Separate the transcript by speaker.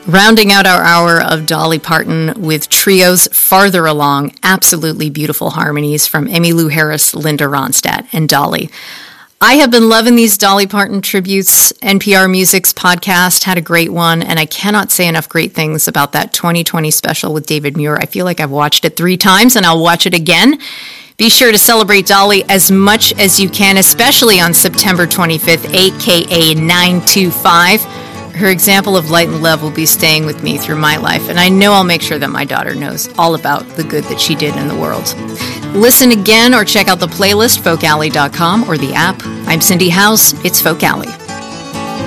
Speaker 1: Rounding out our hour of Dolly Parton with trios farther along, absolutely beautiful harmonies from Emmylou Harris, Linda Ronstadt, and Dolly. I have been loving these Dolly Parton tributes. NPR Music's podcast had a great one, and I cannot say enough great things about that 2020 special with David Muir. I feel like I've watched it 3 times, and I'll watch it again. Be sure to celebrate Dolly as much as you can, especially on September 25th, aka 925. Her example of light and love will be staying with me through my life, and I know I'll make sure that my daughter knows all about the good that she did in the world. Listen again or check out the playlist, folkalley.com, or the app. I'm Cindy House. It's Folk Alley.